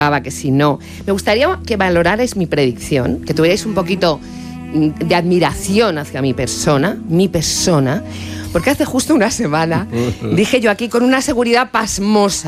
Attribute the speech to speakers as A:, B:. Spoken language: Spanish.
A: que si no. Me gustaría que valorarais mi predicción, que tuvierais un poquito de admiración hacia mi persona, porque hace justo una semana dije yo aquí con una seguridad pasmosa